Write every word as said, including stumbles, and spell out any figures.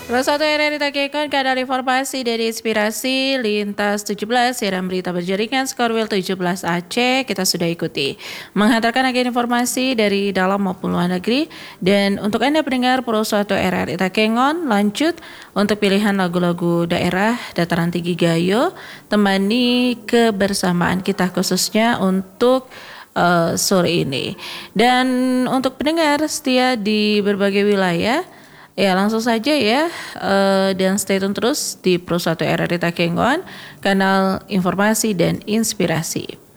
Salah satu R R I Takekon, kanal informasi dari Inspirasi Lintas tujuh belas, siaran berita berjaringan Skorwil tujuh belas Aceh, kita sudah ikuti. Menghantarkan agen informasi dari dalam maupun luar negeri. Dan untuk Anda pendengar Pro satu R R I Takengon, lanjut untuk pilihan lagu-lagu daerah Dataran Tinggi Gayo, temani kebersamaan kita khususnya untuk uh, sore ini. Dan untuk pendengar setia di berbagai wilayah, ya langsung saja ya uh, dan stay tune terus di Pro satu R R I Takengon, kanal informasi dan inspirasi.